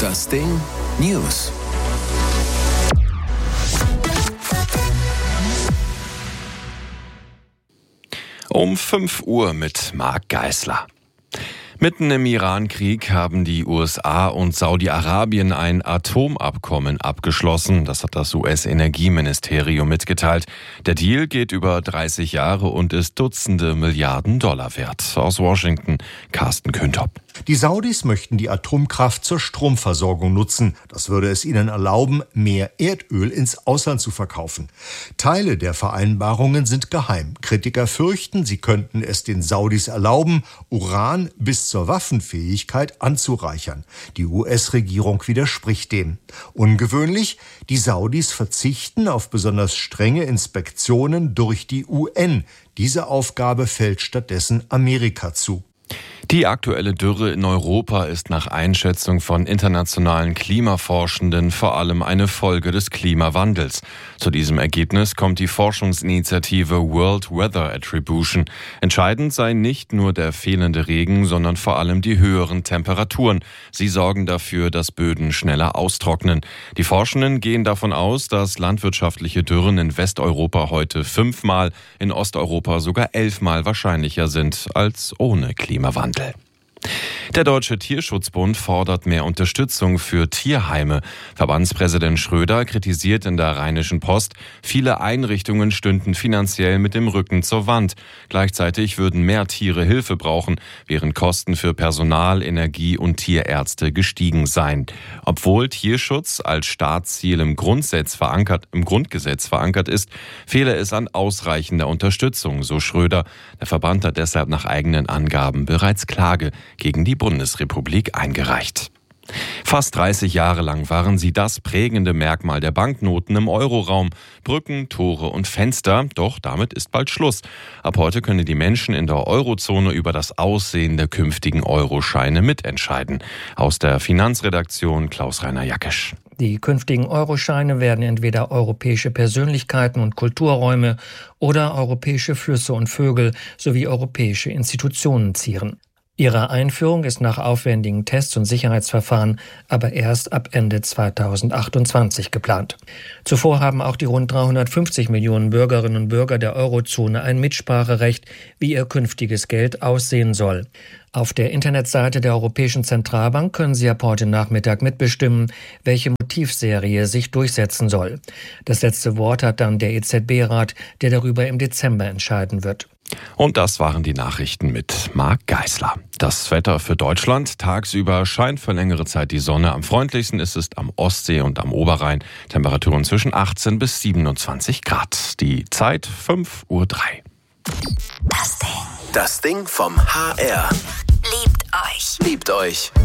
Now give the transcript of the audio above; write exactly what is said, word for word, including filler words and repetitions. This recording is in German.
Das Ding News. Um fünf Uhr mit Marc Geisler. Mitten im Iran-Krieg haben die U S A und Saudi-Arabien ein Atomabkommen abgeschlossen. Das hat das U S-Energieministerium mitgeteilt. Der Deal geht über dreißig Jahre und ist Dutzende Milliarden Dollar wert. Aus Washington, Carsten Küntop. Die Saudis möchten die Atomkraft zur Stromversorgung nutzen. Das würde es ihnen erlauben, mehr Erdöl ins Ausland zu verkaufen. Teile der Vereinbarungen sind geheim. Kritiker fürchten, sie könnten es den Saudis erlauben, Uran bis zur Waffenfähigkeit anzureichern. Die U S-Regierung widerspricht dem. Ungewöhnlich, die Saudis verzichten auf besonders strenge Inspektionen durch die U N. Diese Aufgabe fällt stattdessen Amerika zu. Die aktuelle Dürre in Europa ist nach Einschätzung von internationalen Klimaforschenden vor allem eine Folge des Klimawandels. Zu diesem Ergebnis kommt die Forschungsinitiative World Weather Attribution. Entscheidend sei nicht nur der fehlende Regen, sondern vor allem die höheren Temperaturen. Sie sorgen dafür, dass Böden schneller austrocknen. Die Forschenden gehen davon aus, dass landwirtschaftliche Dürren in Westeuropa heute fünfmal, in Osteuropa sogar elfmal wahrscheinlicher sind als ohne Klimawandel. Der Deutsche Tierschutzbund fordert mehr Unterstützung für Tierheime. Verbandspräsident Schröder kritisiert in der Rheinischen Post, viele Einrichtungen stünden finanziell mit dem Rücken zur Wand. Gleichzeitig würden mehr Tiere Hilfe brauchen, während Kosten für Personal, Energie und Tierärzte gestiegen seien. Obwohl Tierschutz als Staatsziel im Grundsatz verankert, im Grundgesetz verankert ist, fehle es an ausreichender Unterstützung, so Schröder. Der Verband hat deshalb nach eigenen Angaben bereits Klage gegen die Bundesrepublik eingereicht. Fast dreißig Jahre lang waren sie das prägende Merkmal der Banknoten im Euroraum. Brücken, Tore und Fenster, doch damit ist bald Schluss. Ab heute können die Menschen in der Eurozone über das Aussehen der künftigen Euroscheine mitentscheiden. Aus der Finanzredaktion Klaus-Rainer Jackesch. Die künftigen Euroscheine werden entweder europäische Persönlichkeiten und Kulturräume oder europäische Flüsse und Vögel sowie europäische Institutionen zieren. Ihre Einführung ist nach aufwendigen Tests und Sicherheitsverfahren aber erst ab Ende zweitausendachtundzwanzig geplant. Zuvor haben auch die rund dreihundertfünfzig Millionen Bürgerinnen und Bürger der Eurozone ein Mitspracherecht, wie ihr künftiges Geld aussehen soll. Auf der Internetseite der Europäischen Zentralbank können Sie ab heute Nachmittag mitbestimmen, welche Motivserie sich durchsetzen soll. Das letzte Wort hat dann der E Z B-Rat, der darüber im Dezember entscheiden wird. Und das waren die Nachrichten mit Marc Geisler. Das Wetter für Deutschland. Tagsüber scheint für längere Zeit die Sonne. Am freundlichsten ist es am Ostsee und am Oberrhein. Temperaturen zwischen achtzehn bis siebenundzwanzig Grad. Die Zeit fünf Uhr drei. Das Ding. Das Ding vom H R. Liebt euch. Liebt euch.